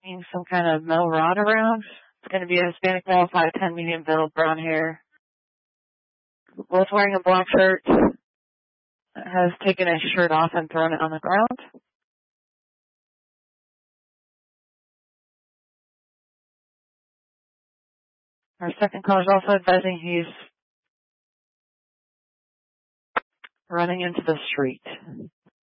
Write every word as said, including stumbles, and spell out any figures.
seeing some kind of metal rod around. It's going to be a Hispanic male, five ten, medium build, brown hair. Both wearing a black shirt. Has taken his shirt off and thrown it on the ground. Our second caller is also advising he's running into the street.